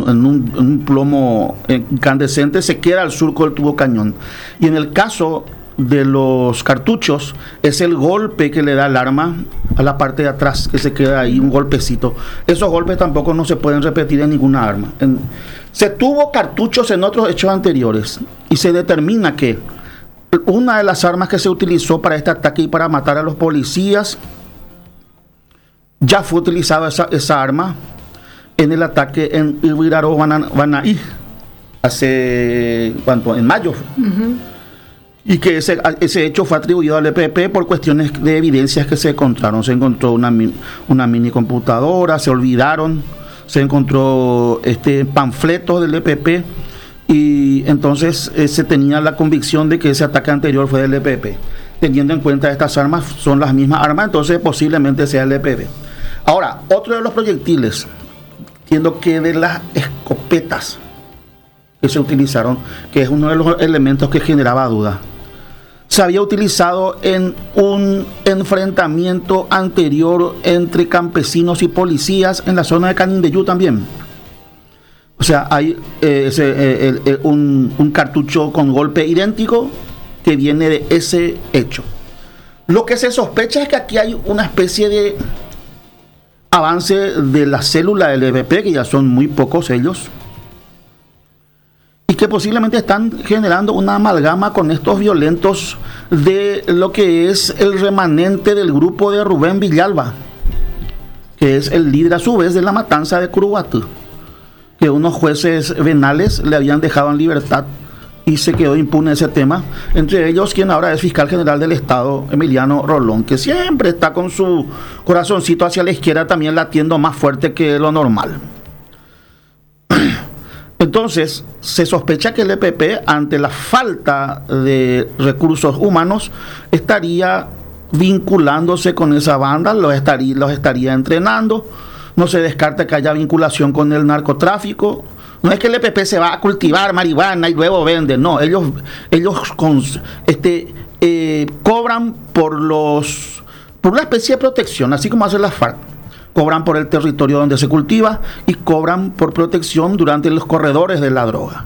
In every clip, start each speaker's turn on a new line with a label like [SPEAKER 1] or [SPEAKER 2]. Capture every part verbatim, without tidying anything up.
[SPEAKER 1] en un, en un plomo incandescente, se queda al surco del tubo cañón. Y en el caso de los cartuchos, es el golpe que le da el arma a la parte de atrás, que se queda ahí un golpecito. Esos golpes tampoco no se pueden repetir en ninguna arma. En, se tuvo cartuchos en otros hechos anteriores y se determina que una de las armas que se utilizó para este ataque y para matar a los policías, ya fue utilizada esa, esa arma en el ataque en Ibiraro Banaí hace, ¿cuánto? En mayo. Uh-huh. Y que ese, ese hecho fue atribuido al E P P por cuestiones de evidencias que se encontraron. Se encontró una, una mini computadora, se olvidaron, se encontró este panfletos del E P P y entonces eh, se tenía la convicción de que ese ataque anterior fue del E P P. Teniendo en cuenta estas armas son las mismas armas, entonces posiblemente sea el E P P. Ahora, otro de los proyectiles, entiendo que de las escopetas que se utilizaron, que es uno de los elementos que generaba duda, se había utilizado en un enfrentamiento anterior entre campesinos y policías en la zona de Canindeyú también. O sea, hay eh, ese, eh, eh, un, un cartucho con golpe idéntico que viene de ese hecho. Lo que se sospecha es que aquí hay una especie de avance de la célula del E P P, que ya son muy pocos ellos, y que posiblemente están generando una amalgama con estos violentos de lo que es el remanente del grupo de Rubén Villalba, que es el líder a su vez de la matanza de Curuguatú, que unos jueces venales le habían dejado en libertad y se quedó impune ese tema, entre ellos quien ahora es fiscal general del Estado, Emiliano Rolón, que siempre está con su corazoncito hacia la izquierda, también latiendo más fuerte que lo normal. Entonces, se sospecha que el E P P, ante la falta de recursos humanos, estaría vinculándose con esa banda, los estaría, los estaría entrenando. No se descarta que haya vinculación con el narcotráfico. No es que el E P P se va a cultivar marihuana y luego vende, no, ellos, ellos con, este, eh, cobran por los por una especie de protección, así como hace la FARC. Cobran por el territorio donde se cultiva y cobran por protección durante los corredores de la droga.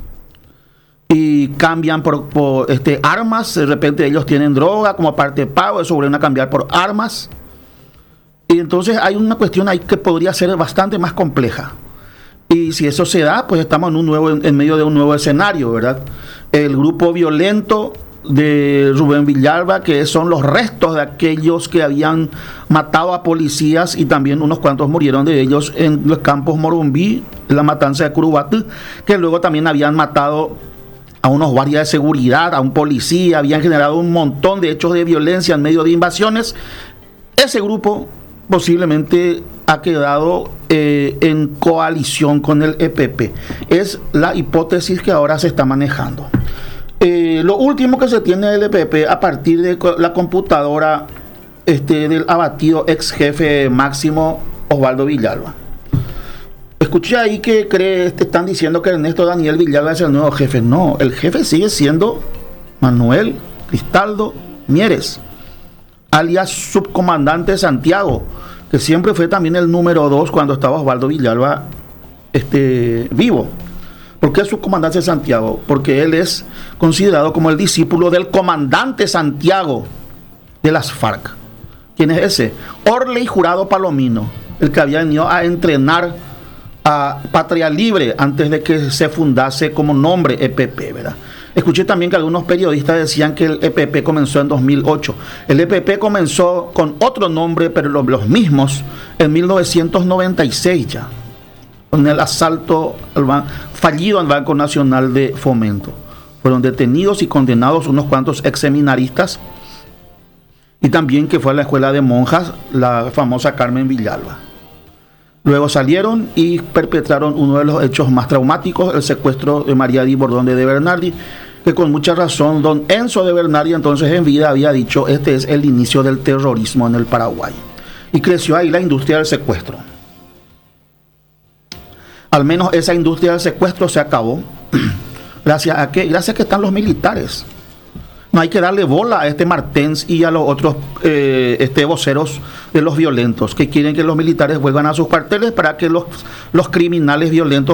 [SPEAKER 1] Y cambian por, por este, armas, de repente ellos tienen droga como parte de pago, eso vuelven a cambiar por armas. Y entonces hay una cuestión ahí que podría ser bastante más compleja. Y si eso se da, pues estamos en un nuevo, en medio de un nuevo escenario, ¿verdad? El grupo violento de Rubén Villalba, que son los restos de aquellos que habían matado a policías, y también unos cuantos murieron de ellos en los campos Morumbí, en la matanza de Curuguatú, que luego también habían matado a unos guardias de seguridad, a un policía, habían generado un montón de hechos de violencia en medio de invasiones. Ese grupo posiblemente ha quedado eh, en coalición con el E P P. Es la hipótesis que ahora se está manejando. Eh, lo último que se tiene del E P P a partir de la computadora este, del abatido ex jefe máximo Osvaldo Villalba. Escuché ahí que cree, te están diciendo que Ernesto Daniel Villalba es el nuevo jefe. No, el jefe sigue siendo Manuel Cristaldo Mieres, alias subcomandante Santiago, que siempre fue también el número dos cuando estaba Osvaldo Villalba este, vivo. ¿Por qué subcomandante Santiago? Porque él es considerado como el discípulo del comandante Santiago de las FARC. ¿Quién es ese? Orley Jurado Palomino, el que había venido a entrenar a Patria Libre antes de que se fundase como nombre E P P, ¿verdad? Escuché también que algunos periodistas decían que el E P P comenzó en dos mil ocho. El E P P comenzó con otro nombre, pero los, los mismos, en mil novecientos noventa y seis ya, con el asalto al ban- fallido al Banco Nacional de Fomento. Fueron detenidos y condenados unos cuantos ex seminaristas, y también que fue a la escuela de monjas la famosa Carmen Villalba. Luego salieron y perpetraron uno de los hechos más traumáticos, el secuestro de María Di Bordón de De Bernardi, que con mucha razón don Enzo de Bernardi, entonces en vida, había dicho: este es el inicio del terrorismo en el Paraguay. Y creció ahí la industria del secuestro. Al menos esa industria del secuestro se acabó. ¿Gracias a qué? Gracias a que están los militares. No hay que darle bola a este Martens y a los otros eh, este, voceros de los violentos, que quieren que los militares vuelvan a sus cuarteles para que los, los criminales violentos